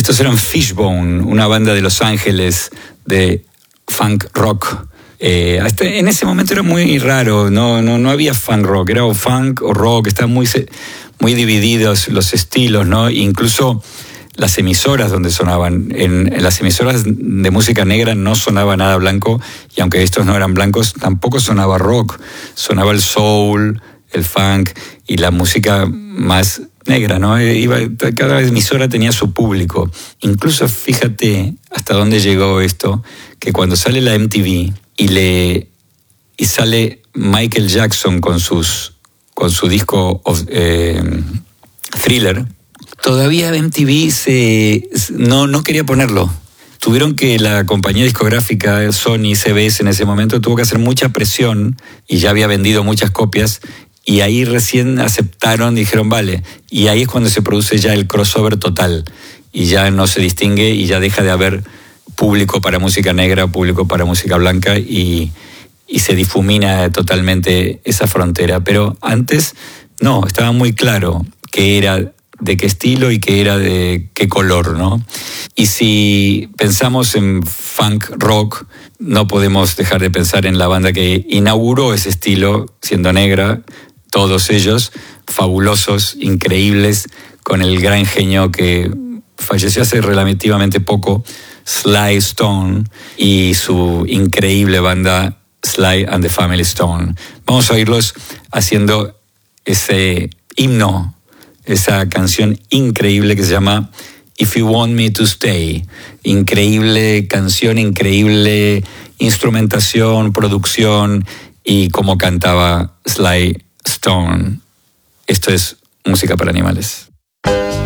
Estos eran Fishbone, una banda de Los Ángeles de funk rock. En ese momento era muy raro, no había funk rock, era o funk o rock, estaban muy divididos los estilos, ¿no? Incluso las emisoras donde sonaban, en las emisoras de música negra no sonaba nada blanco, y aunque estos no eran blancos, tampoco sonaba rock, sonaba el soul, el funk y la música más negra, ¿no? Cada emisora tenía su público. Incluso fíjate hasta dónde llegó esto, que cuando sale la MTV y sale Michael Jackson con su disco Thriller, todavía MTV no quería ponerlo. Tuvieron que la compañía discográfica Sony, CBS en ese momento, tuvo que hacer mucha presión y ya había vendido muchas copias, y ahí recién aceptaron, dijeron vale, y ahí es cuando se produce ya el crossover total y ya no se distingue y ya deja de haber público para música negra, público para música blanca, y se difumina totalmente esa frontera. Pero antes no, estaba muy claro qué era de qué estilo y qué era de qué color, ¿no? Y si pensamos en funk rock, no podemos dejar de pensar en la banda que inauguró ese estilo, siendo negra, todos ellos fabulosos, increíbles, con el gran genio que falleció hace relativamente poco, Sly Stone, y su increíble banda Sly and the Family Stone. Vamos a oírlos haciendo ese himno, esa canción increíble que se llama If You Want Me to Stay. Increíble canción, increíble instrumentación, producción y cómo cantaba Sly Stone. Esto es Música para Animales.